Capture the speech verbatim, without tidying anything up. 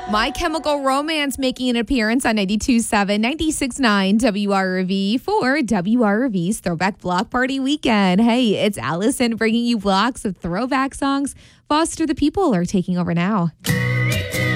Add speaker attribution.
Speaker 1: My Chemical Romance making an appearance on ninety-two point seven, ninety-six point nine W R V for W R V's Throwback Block Party Weekend. Hey, it's Allison bringing you blocks of throwback songs. Foster the People are taking over now.